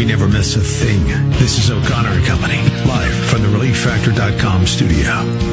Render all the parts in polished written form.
We never miss a thing. This is O'Connor and Company, live from the ReliefFactor.com studio.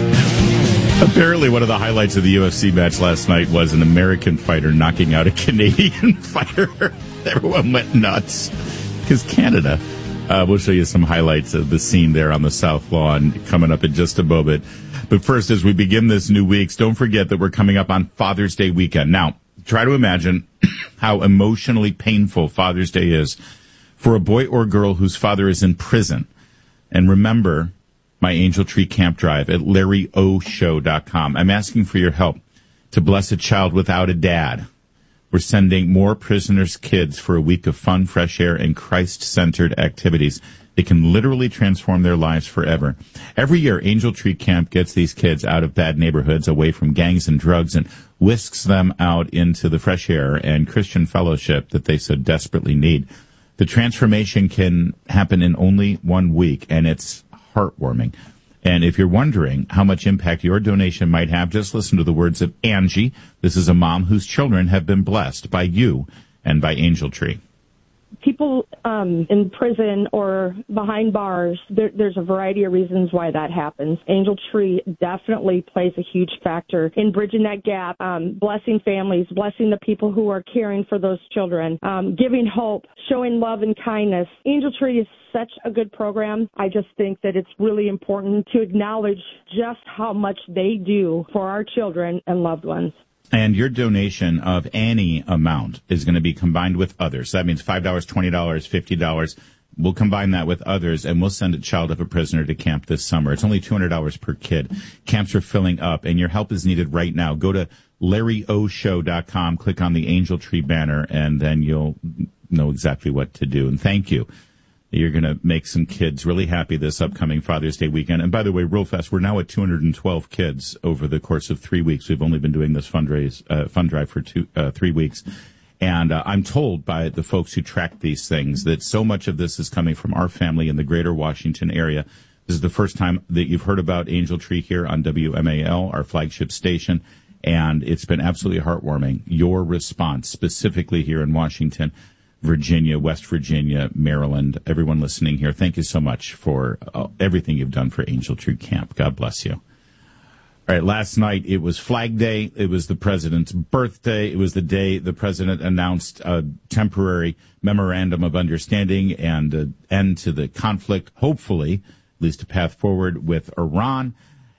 Apparently, one of the highlights of the UFC match last night was an American fighter knocking out a Canadian fighter. Everyone went nuts because Canada. We'll show you some highlights of the scene there on the South Lawn coming up in just a moment. But first, as we begin this new week, don't forget that we're coming up on Father's Day weekend. Now, try to imagine how emotionally painful Father's Day is for a boy or girl whose father is in prison. And remember my Angel Tree Camp Drive at LarryOShow.com. I'm asking for your help to bless a child without a dad. We're sending more prisoners' kids for a week of fun, fresh air, and Christ-centered activities. They can literally transform their lives forever. Every year, Angel Tree Camp gets these kids out of bad neighborhoods, way from gangs and drugs, and whisks them out into the fresh air and Christian fellowship that they so desperately need. The transformation can happen in only 1 week, and it's heartwarming. And if you're wondering how much impact your donation might have, just listen to the words of Angie. This is a mom whose children have been blessed by you and by Angel Tree. People in prison or behind bars, there's a variety of reasons why that happens. Angel Tree definitely plays a huge factor in bridging that gap, blessing families, blessing the people who are caring for those children, giving hope, showing love and kindness. Angel Tree is such a good program. I just think that it's really important to acknowledge just how much they do for our children and loved ones. And your donation of any amount is going to be combined with others. So that means $5, $20, $50. We'll combine that with others, and we'll send a child of a prisoner to camp this summer. It's only $200 per kid. Camps are filling up, and your help is needed right now. Go to LarryOShow.com, click on the Angel Tree banner, and then you'll know exactly what to do. And thank you. You're going to make some kids really happy this upcoming Father's Day weekend. And by the way, real fast, we're now at 212 kids over the course of 3 weeks. We've only been doing this fund drive for 3 weeks. And I'm told by the folks who track these things that so much of this is coming from our family in the greater Washington area. This is the first time that you've heard about Angel Tree here on WMAL, our flagship station. And it's been absolutely heartwarming. Your response, specifically here in Washington, Virginia, West Virginia, Maryland, everyone listening here, thank you so much for everything you've done for Angel Tree Camp. God bless you. All right, last night it was Flag Day. It was the president's birthday. It was the day the president announced a temporary memorandum of understanding and an end to the conflict, hopefully, at least a path forward with Iran.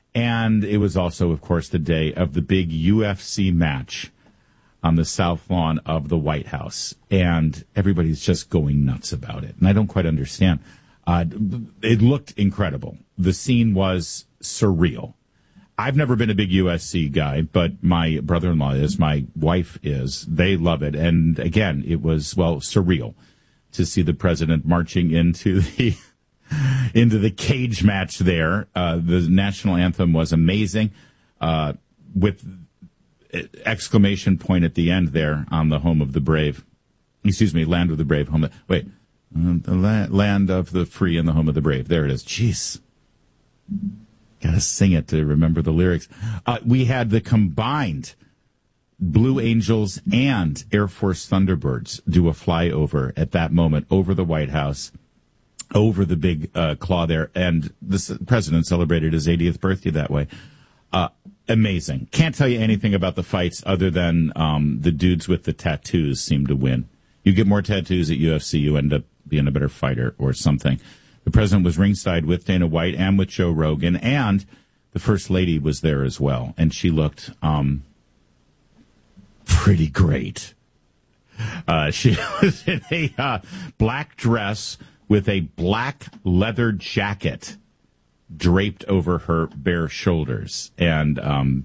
And it was also, of course, the day of the big UFC match on the South Lawn of the White House, and everybody's just going nuts about it. And I don't quite understand. It looked incredible. The scene was surreal. I've never been a big USC guy, but my brother-in-law is, my wife is. They love it. And again, it was, well, surreal to see the president marching into the cage match there. The national anthem was amazing, with exclamation point at the end there on the home of the brave. Excuse me, land of the brave. The land of the free and the home of the brave. There it is. Jeez. Got to sing it to remember the lyrics. We had the combined Blue Angels and Air Force Thunderbirds do a flyover at that moment over the White House, over the big claw there. And the president celebrated his 80th birthday that way. Amazing. Can't tell you anything about the fights other than the dudes with the tattoos seem to win. You get more tattoos at UFC, you end up being a better fighter or something. The president was ringside with Dana White and with Joe Rogan, and the first lady was there as well, and she looked pretty great. She was in a black dress with a black leather jacket draped over her bare shoulders, and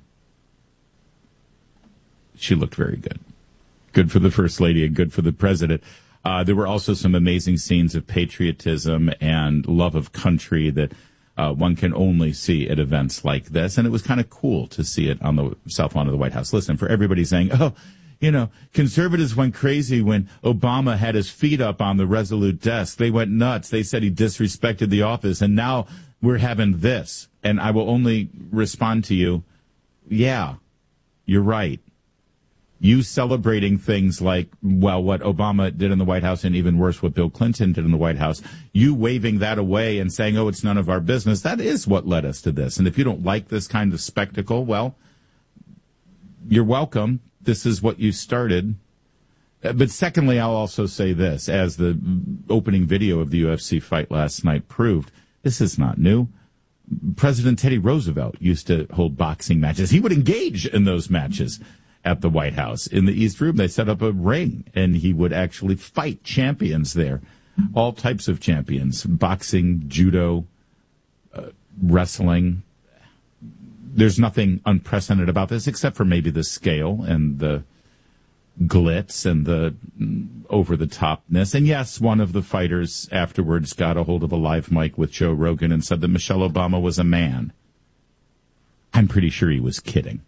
she looked very good. Good for the First Lady and good for the President. There were also some amazing scenes of patriotism and love of country that one can only see at events like this, and it was kind of cool to see it on the South Lawn of the White House. Listen, for everybody saying, oh, you know, conservatives went crazy when Obama had his feet up on the Resolute desk. They went nuts. They said he disrespected the office, and now we're having this. And I will only respond to you, yeah, you're right. You celebrating things like, well, what Obama did in the White House, and even worse, what Bill Clinton did in the White House, you waving that away and saying, oh, it's none of our business, that is what led us to this. And if you don't like this kind of spectacle, well, you're welcome. This is what you started. But secondly, I'll also say this, as the opening video of the UFC fight last night proved, this is not new. President Teddy Roosevelt used to hold boxing matches. He would engage in those matches at the White House. In the East Room, they set up a ring, and he would actually fight champions there, all types of champions, boxing, judo, wrestling. There's nothing unprecedented about this, except for maybe the scale and the glitz and the over-the-topness. And yes, one of the fighters afterwards got a hold of a live mic with Joe Rogan and said that Michelle Obama was a man. I'm pretty sure he was kidding.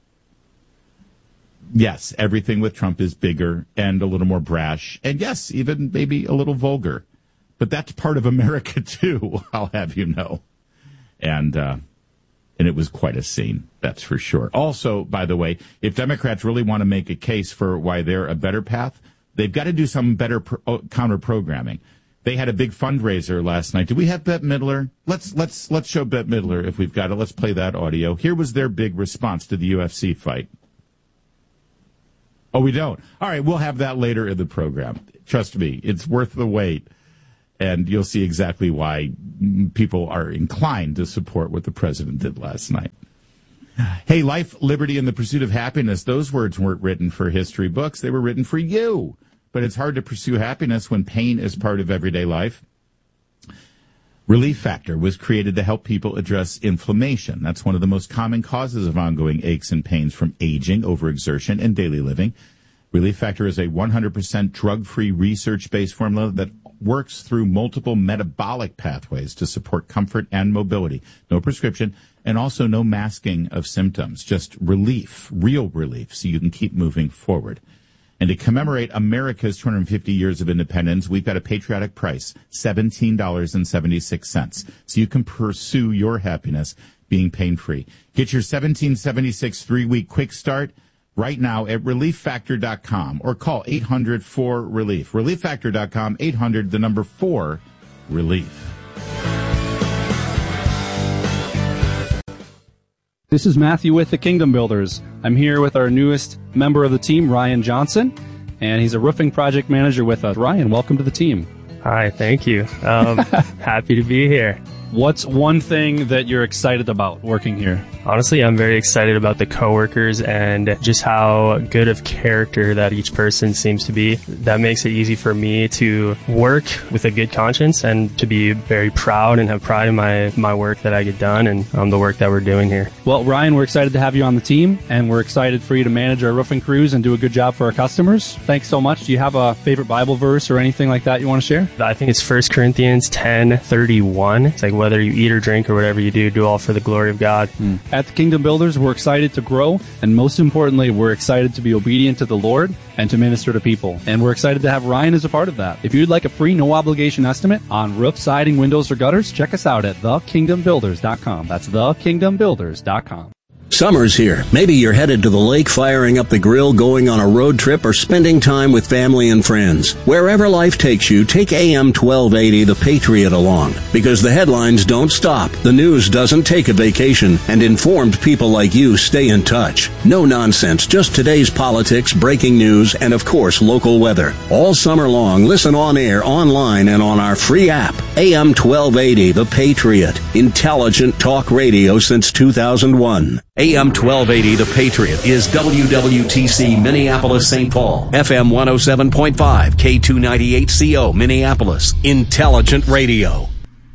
Yes, everything with Trump is bigger and a little more brash. And yes, even maybe a little vulgar. But that's part of America, too, I'll have you know. And it was quite a scene, that's for sure. Also, by the way, if Democrats really want to make a case for why they're a better path, they've got to do some better counter-programming. They had a big fundraiser last night. Do we have Bette Midler? Let's show Bette Midler if we've got it. Let's play that audio. Here was their big response to the UFC fight. Oh, we don't? All right, we'll have that later in the program. Trust me, it's worth the wait. And you'll see exactly why people are inclined to support what the president did last night. Hey, life, liberty, and the pursuit of happiness, those words weren't written for history books. They were written for you. But it's hard to pursue happiness when pain is part of everyday life. Relief Factor was created to help people address inflammation. That's one of the most common causes of ongoing aches and pains from aging, overexertion, and daily living. Relief Factor is a 100% drug-free, research-based formula that works through multiple metabolic pathways to support comfort and mobility. No prescription, and also no masking of symptoms. Just relief, real relief, so you can keep moving forward. And to commemorate America's 250 years of independence, we've got a patriotic price, $17.76. So you can pursue your happiness being pain-free. Get your 1776 3-week quick start right now at ReliefFactor.com or call 800-4-RELIEF. ReliefFactor.com, 800-4-RELIEF. This is Matthew with the Kingdom Builders. I'm here with our newest member of the team, Ryan Johnson, and he's a roofing project manager with us. Ryan, welcome to the team. Hi, thank you. Happy to be here. What's one thing that you're excited about working here? Honestly, I'm very excited about the coworkers and just how good of character that each person seems to be. That makes it easy for me to work with a good conscience and to be very proud and have pride in my work that I get done and the work that we're doing here. Well, Ryan, we're excited to have you on the team, and we're excited for you to manage our roofing crews and do a good job for our customers. Thanks so much. Do you have a favorite Bible verse or anything like that you want to share? I think it's 1 Corinthians 10:31. It's like whether you eat or drink or whatever you do all for the glory of God. At the Kingdom Builders, we're excited to grow, and most importantly, we're excited to be obedient to the Lord and to minister to people. And we're excited to have Ryan as a part of that. If you'd like a free, no-obligation estimate on roof, siding, windows, or gutters, check us out at thekingdombuilders.com. That's thekingdombuilders.com. Summer's here. Maybe you're headed to the lake, firing up the grill, going on a road trip, or spending time with family and friends. Wherever life takes you, take AM 1280 The Patriot along. Because the headlines don't stop, the news doesn't take a vacation, and informed people like you stay in touch. No nonsense, just today's politics, breaking news, and of course, local weather. All summer long, listen on air, online, and on our free app. AM 1280 The Patriot. Intelligent talk radio since 2001. AM 1280 The Patriot is WWTC Minneapolis St. Paul, FM 107.5, K298CO Minneapolis, Intelligent Radio.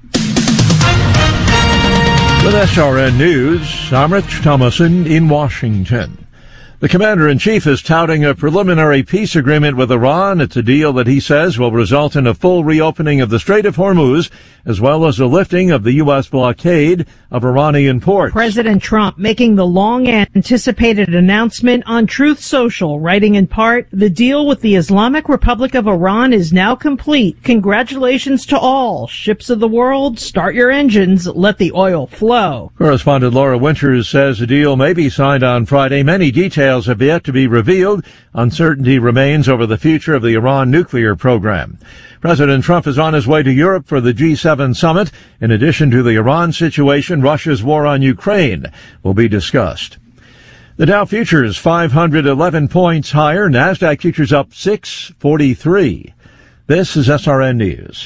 With SRN News, I'm Rich Thomason in Washington. The commander-in-chief is touting a preliminary peace agreement with Iran. It's a deal that he says will result in a full reopening of the Strait of Hormuz, as well as a lifting of the U.S. blockade of Iranian ports. President Trump making the long-anticipated announcement on Truth Social, writing in part, "The deal with the Islamic Republic of Iran is now complete. Congratulations to all. Ships of the world, start your engines. Let the oil flow." Correspondent Laura Winters says the deal may be signed on Friday. Many details details have yet to be revealed. Uncertainty remains over the future of the Iran nuclear program. President Trump is on his way to Europe for the G7 summit. In addition to the Iran situation, Russia's war on Ukraine will be discussed. The Dow futures 511 points higher. NASDAQ futures up 643. This is SRN News.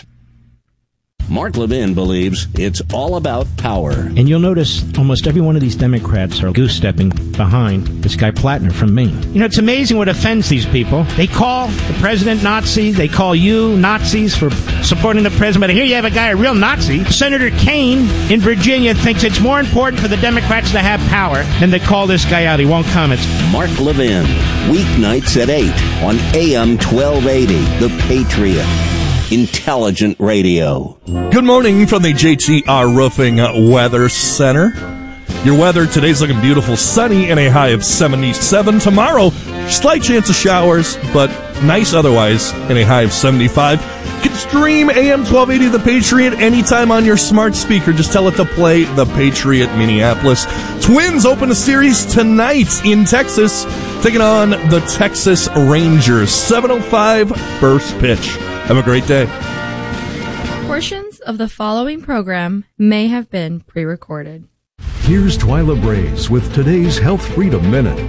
Mark Levin believes it's all about power. And you'll notice almost every one of these Democrats are goose-stepping behind this guy Plattner from Maine. You know, it's amazing what offends these people. They call the president Nazi. They call you Nazis for supporting the president. But here you have a guy, a real Nazi. Senator Kaine in Virginia thinks it's more important for the Democrats to have power than to call this guy out. He won't comment. Mark Levin, weeknights at 8 on AM 1280, The Patriot. Intelligent radio. Good morning from the JTR Roofing Weather Center. Your weather today's looking beautiful, sunny and a high of 77. Tomorrow, slight chance of showers, but nice otherwise and a high of 75. You can stream AM 1280 The Patriot anytime on your smart speaker. Just tell it to play The Patriot Minneapolis. Twins open a series tonight in Texas, taking on the Texas Rangers. 7:05 first pitch. Have a great day. Portions of the following program may have been pre-recorded. Here's Twyla Braze with today's Health Freedom Minute.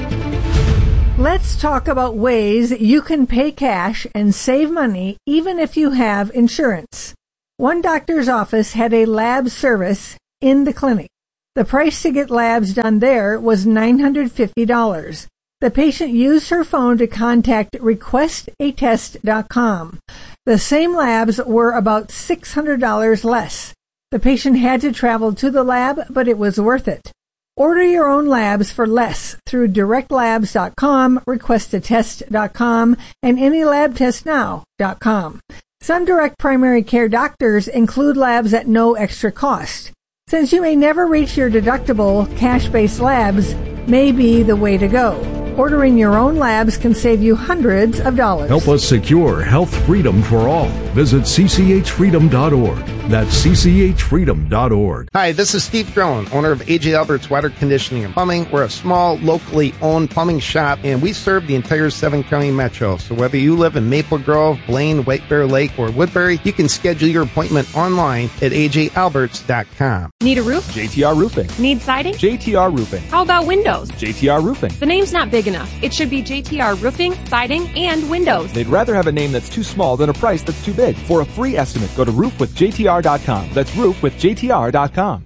Let's talk about ways you can pay cash and save money even if you have insurance. One doctor's office had a lab service in the clinic. The price to get labs done there was $950. The patient used her phone to contact requestatest.com. The same labs were about $600 less. The patient had to travel to the lab, but it was worth it. Order your own labs for less through directlabs.com, requestatest.com, and anylabtestnow.com. Some direct primary care doctors include labs at no extra cost. Since you may never reach your deductible, cash-based labs may be the way to go. Ordering your own labs can save you hundreds of dollars. Help us secure health freedom for all. Visit cchfreedom.org. That's cchfreedom.org. Hi, this is Steve Drone, owner of A.J. Albert's Water Conditioning and Plumbing. We're a small, locally owned plumbing shop, and we serve the entire 7-county metro. So whether you live in Maple Grove, Blaine, White Bear Lake, or Woodbury, you can schedule your appointment online at ajalberts.com. Need a roof? JTR Roofing. Need siding? JTR Roofing. How about windows? JTR Roofing. The name's not big enough. It should be JTR Roofing, Siding, and Windows. They'd rather have a name that's too small than a price that's too big. For a free estimate, go to roofwithjtr.com. That's roofwithjtr.com.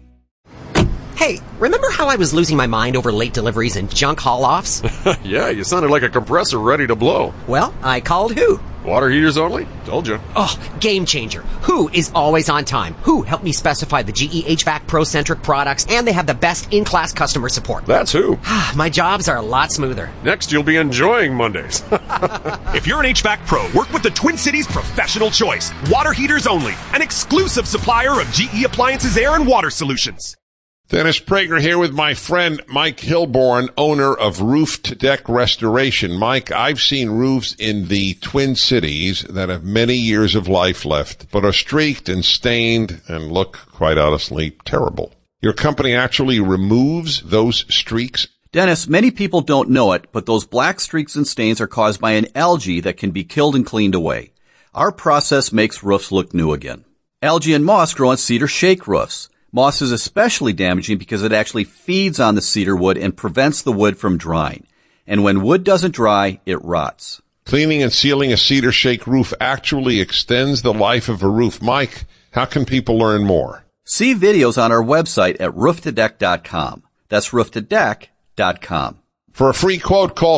Hey, remember how I was losing my mind over late deliveries and junk haul-offs? Yeah, you sounded like a compressor ready to blow. Well, I called Who. Water heaters only? Told you. Oh, game changer. Who is always on time. Who helped me specify the GE HVAC Pro-centric products, and they have the best in-class customer support. That's Who. My jobs are a lot smoother. Next, you'll be enjoying Mondays. If you're an HVAC pro, work with the Twin Cities Professional Choice. Water heaters only. An exclusive supplier of GE Appliances Air and Water Solutions. Dennis Prager here with my friend Mike Hilborn, owner of Roof to Deck Restoration. Mike, I've seen roofs in the Twin Cities that have many years of life left, but are streaked and stained and look, quite honestly, terrible. Your company actually removes those streaks? Dennis, many people don't know it, but those black streaks and stains are caused by an algae that can be killed and cleaned away. Our process makes roofs look new again. Algae and moss grow on cedar shake roofs. Moss is especially damaging because it actually feeds on the cedar wood and prevents the wood from drying. And when wood doesn't dry, it rots. Cleaning and sealing a cedar shake roof actually extends the life of a roof. Mike, how can people learn more? See videos on our website at rooftodeck.com. That's rooftodeck.com. For a free quote, call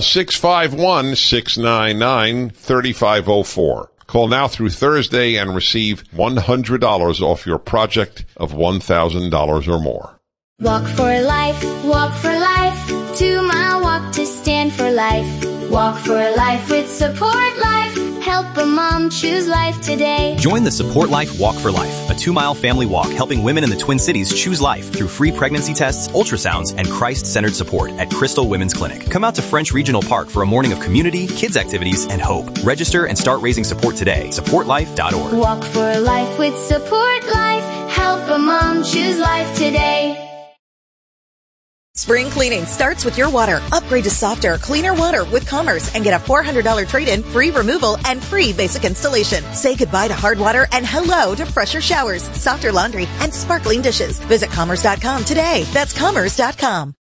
651-699-3504. Call now through Thursday and receive $100 off your project of $1,000 or more. Walk for life, 2-mile walk to stand for life. Walk for life with Support Life. Help a mom choose life today. Join the Support Life Walk for Life, a 2-mile family walk helping women in the Twin Cities choose life through free pregnancy tests, ultrasounds, and Christ-centered support at Crystal Women's Clinic. Come out to French Regional Park for a morning of community, kids activities, and hope. Register and start raising support today. SupportLife.org. Walk for life with Support Life. Help a mom choose life today. Spring cleaning starts with your water. Upgrade to softer, cleaner water with Commerce and get a $400 trade-in, free removal, and free basic installation. Say goodbye to hard water and hello to fresher showers, softer laundry, and sparkling dishes. Visit Commerce.com today. That's Commerce.com.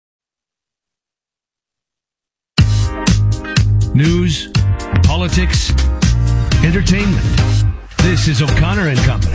News, politics, entertainment. This is O'Connor and Company.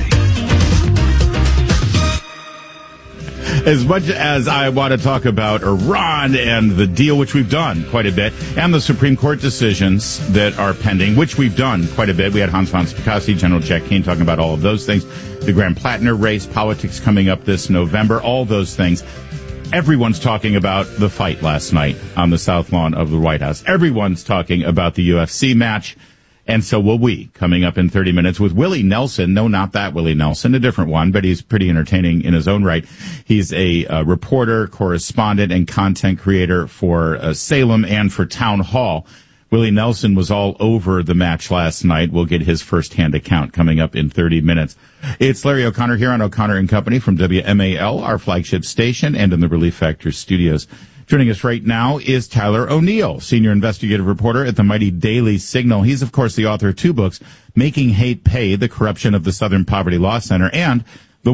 As much as I want to talk about Iran and the deal, which we've done quite a bit, and the Supreme Court decisions that are pending, which we've done quite a bit. We had Hans von Spakovsky, General Jack Keane talking about all of those things. The Graham-Plattner race, politics coming up this November, all those things. Everyone's talking about the fight last night on the South Lawn of the White House. Everyone's talking about the UFC match. And so will we, coming up in 30 minutes with Willie Nelson. No, not that Willie Nelson, a different one, but he's pretty entertaining in his own right. He's a reporter, correspondent, and content creator for Salem and for Town Hall. Willie Nelson was all over the match last night. We'll get his firsthand account coming up in 30 minutes. It's Larry O'Connor here on O'Connor and Company from WMAL, our flagship station, and in the Relief Factor studios. Joining us right now is Tyler O'Neill, senior investigative reporter at the mighty Daily Signal. He's, of course, the author of two books, Making Hate Pay, The Corruption of the Southern Poverty Law Center, and The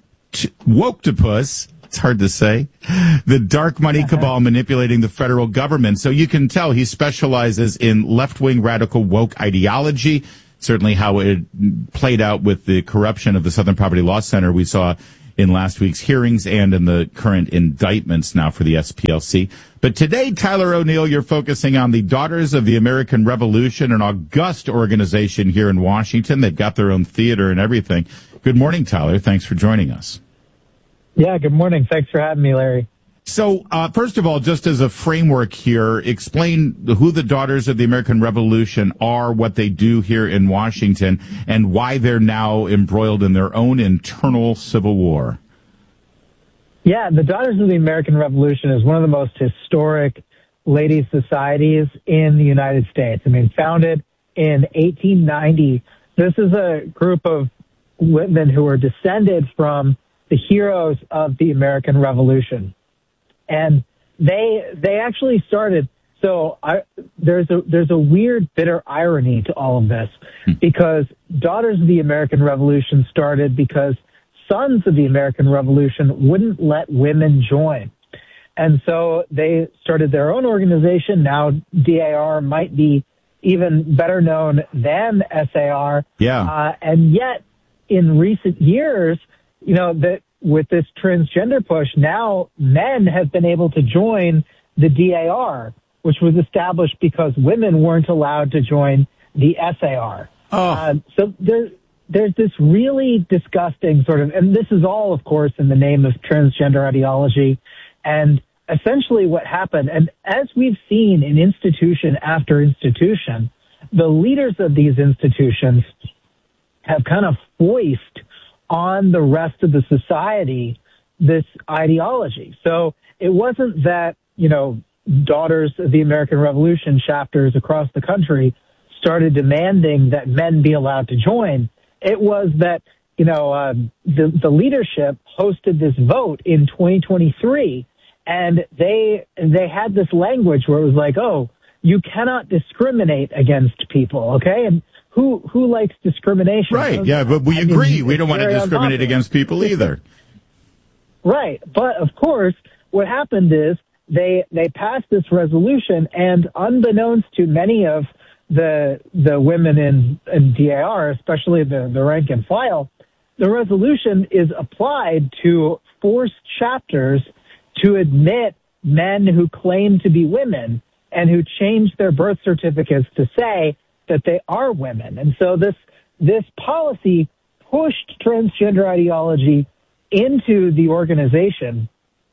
Woke-topus, it's hard to say, The Dark Money Cabal Manipulating the Federal Government. So you can tell he specializes in left-wing radical woke ideology, certainly how it played out with the corruption of the Southern Poverty Law Center we saw in last week's hearings and in the current indictments now for the SPLC. But today, Tyler O'Neill, you're focusing on the Daughters of the American Revolution, an august organization here in Washington. They've got their own theater and everything. Good morning, Tyler. Thanks for joining us. Yeah, good morning. Thanks for having me, Larry. So, first of all, just as a framework here, explain who the Daughters of the American Revolution are, what they do here in Washington, and why they're now embroiled in their own internal civil war. Yeah, the Daughters of the American Revolution is one of the most historic ladies' societies in the United States. I mean, founded in 1890, this is a group of women who are descended from the heroes of the American Revolution. And they actually started. So there's a weird, bitter irony to all of this, because Daughters of the American Revolution started because Sons of the American Revolution wouldn't let women join, and so they started their own organization. Now DAR might be even better known than SAR. Yeah. And yet, in recent years, you know that. With this transgender push, now men have been able to join the DAR, which was established because women weren't allowed to join the SAR. So there's this really disgusting sort of, and this is all, of course, in the name of transgender ideology. And essentially what happened, and as we've seen in institution after institution, the leaders of these institutions have kind of foist on the rest of the society this ideology. So it wasn't that, you know, Daughters of the American Revolution chapters across the country started demanding that men be allowed to join. It was that, you know, the leadership hosted this vote in 2023, and they had this language where it was like, oh, you cannot discriminate against people, okay? And who likes discrimination? Right, yeah, but we agree. We don't want to discriminate against people either. Right, but of course, what happened is they passed this resolution, and unbeknownst to many of the women in DAR, especially the rank and file, the resolution is applied to force chapters to admit men who claim to be women and who change their birth certificates to say that they are women. And so this policy pushed transgender ideology into the organization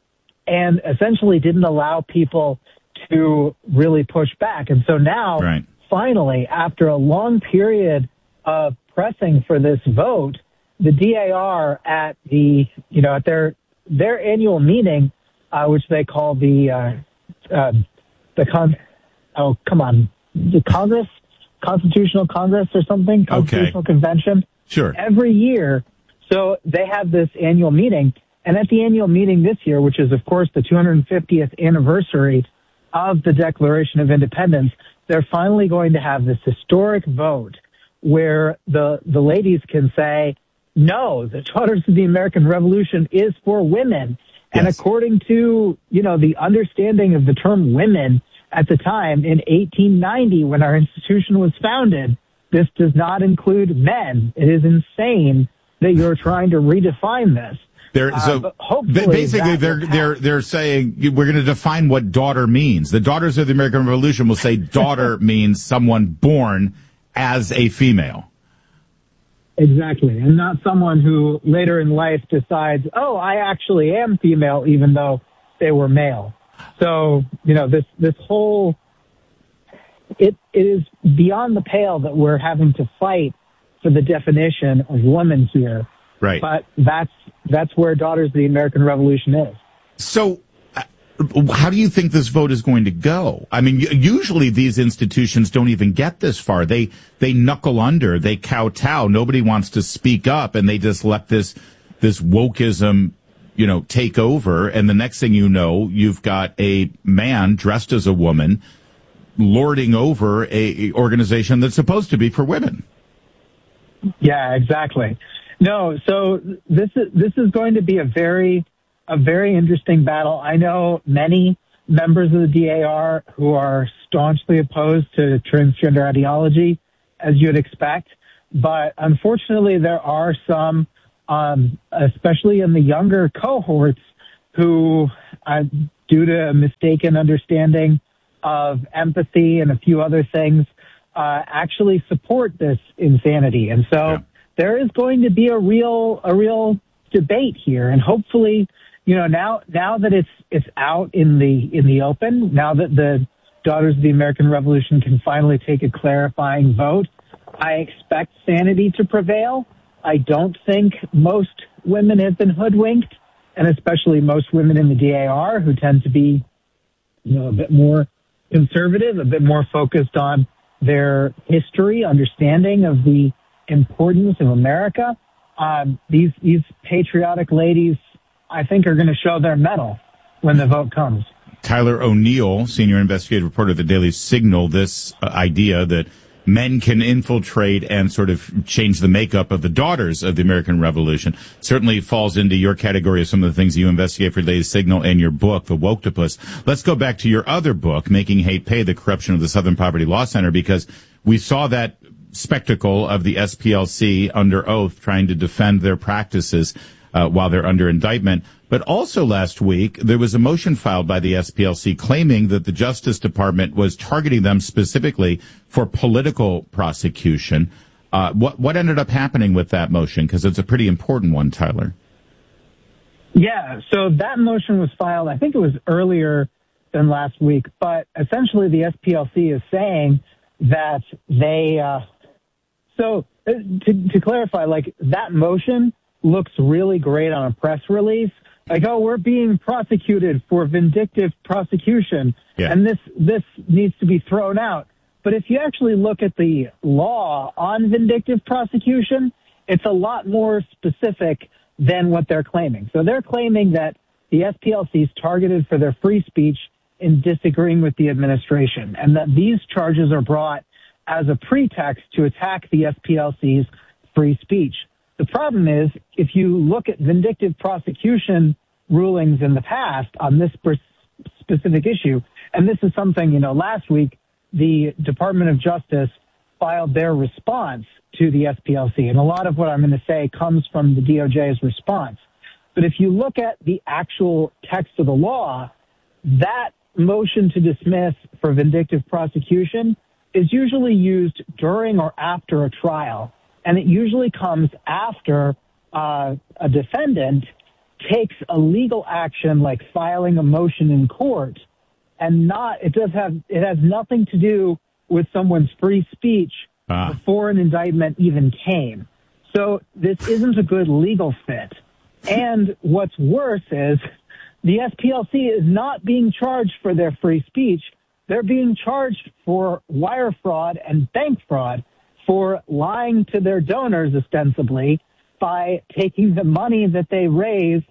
and essentially didn't allow people to really push back. And so now, finally, after a long period of pressing for this vote, the DAR at at their annual meeting, which they call the Congress, Constitutional Congress or something, Constitutional Convention. Sure. Every year. So they have this annual meeting, And at the annual meeting this year, which is, of course, the 250th anniversary of the Declaration of Independence, they're finally going to have this historic vote where the ladies can say, no, the Daughters of the American Revolution is for women. And according to, the understanding of the term women at the time in 1890, when our institution was founded, this does not include men. It is insane that you're trying to redefine this. Basically, they're saying we're going to define what daughter means. The Daughters of the American Revolution will say daughter means someone born as a female. Exactly, and not someone who later in life decides, oh, I actually am female, even though they were male. So, this whole, it is beyond the pale that we're having to fight for the definition of woman here. Right. But that's where Daughters of the American Revolution is. So how do you think this vote is going to go? I mean, usually these institutions don't even get this far. They knuckle under, they kowtow. Nobody wants to speak up, and they just let this wokeism, take over. And the next thing you know, you've got a man dressed as a woman lording over a organization that's supposed to be for women. Yeah, exactly. No, so this is going to be a very interesting battle. I know many members of the DAR who are staunchly opposed to transgender ideology, as you'd expect. But unfortunately, there are some, especially in the younger cohorts, who, due to a mistaken understanding of empathy and a few other things, actually support this insanity. And so there is going to be a real debate here. And hopefully, now that it's out in the open, now that the Daughters of the American Revolution can finally take a clarifying vote, I expect sanity to prevail. I don't think most women have been hoodwinked, and especially most women in the DAR who tend to be, a bit more conservative, a bit more focused on their history, understanding of the importance of America. These patriotic ladies, I think, are going to show their mettle when the vote comes. Tyler O'Neill, senior investigative reporter at the Daily Signal, this idea that men can infiltrate and sort of change the makeup of the Daughters of the American Revolution certainly falls into your category of some of the things you investigate for Daily Signal and your book, The Woktopus. Let's go back to your other book, Making Hate Pay, The Corruption of the Southern Poverty Law Center, because we saw that spectacle of the SPLC under oath trying to defend their practices while they're under indictment. But also last week, there was a motion filed by the SPLC claiming that the Justice Department was targeting them specifically for political prosecution. What ended up happening with that motion? Because it's a pretty important one, Tyler. Yeah, so that motion was filed, I think it was earlier than last week, but essentially the SPLC is saying that they, to clarify, like, that motion looks really great on a press release. Like, oh, we're being prosecuted for vindictive prosecution, and this needs to be thrown out. But if you actually look at the law on vindictive prosecution, it's a lot more specific than what they're claiming. So they're claiming that the SPLC is targeted for their free speech in disagreeing with the administration, and that these charges are brought as a pretext to attack the SPLC's free speech. The problem is, if you look at vindictive prosecution rulings in the past on this specific issue, and this is something, last week, the Department of Justice filed their response to the SPLC, and a lot of what I'm going to say comes from the DOJ's response. But if you look at the actual text of the law, that motion to dismiss for vindictive prosecution is usually used during or after a trial. And it usually comes after a defendant takes a legal action like filing a motion in court, and it has nothing to do with someone's free speech before an indictment even came. So this isn't a good legal fit. And what's worse is the SPLC is not being charged for their free speech. They're being charged for wire fraud and bank fraud, for lying to their donors, ostensibly, by taking the money that they raised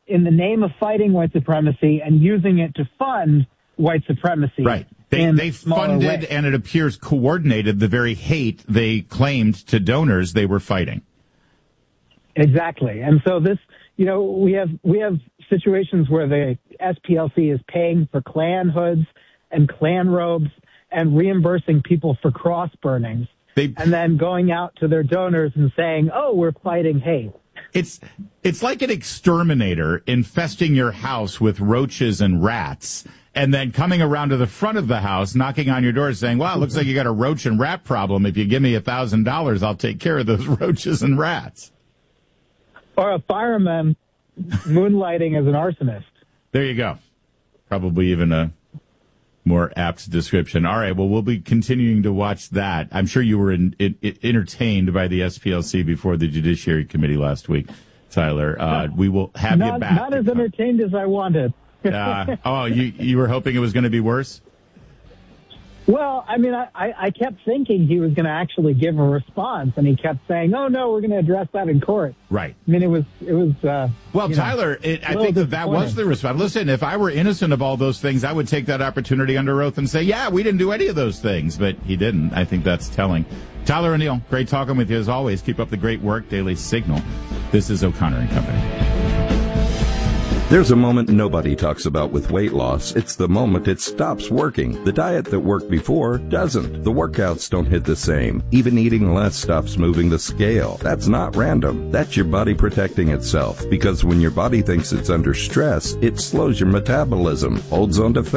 in the name of fighting white supremacy and using it to fund white supremacy. Right. They funded, and it appears coordinated, the very hate they claimed to donors they were fighting. Exactly. And so this, we have situations where the SPLC is paying for Klan hoods and Klan robes and reimbursing people for cross burnings, and then going out to their donors and saying, "Oh, we're fighting hate." It's like an exterminator infesting your house with roaches and rats, and then coming around to the front of the house, knocking on your door, saying, "Wow, it looks like you got a roach and rat problem. If you give me $1,000, I'll take care of those roaches and rats." Or a fireman moonlighting as an arsonist. There you go. Probably even a more apt description. All right, well, we'll be continuing to watch that. I'm sure you were entertained by the SPLC before the Judiciary Committee last week, Tyler. We will have you back. Not as entertained as I wanted. You were hoping it was going to be worse? Well, I mean, I kept thinking he was going to actually give a response, and he kept saying, "Oh no, we're going to address that in court." Right. I mean, it was. Well, Tyler, I think that was the response. Listen, if I were innocent of all those things, I would take that opportunity under oath and say, "Yeah, we didn't do any of those things," but he didn't. I think that's telling. Tyler O'Neill, great talking with you as always. Keep up the great work. Daily Signal. This is O'Connor and Company. There's a moment nobody talks about with weight loss. It's the moment it stops working. The diet that worked before doesn't. The workouts don't hit the same. Even eating less stops moving the scale. That's not random. That's your body protecting itself. Because when your body thinks it's under stress, it slows your metabolism, holds on to fat.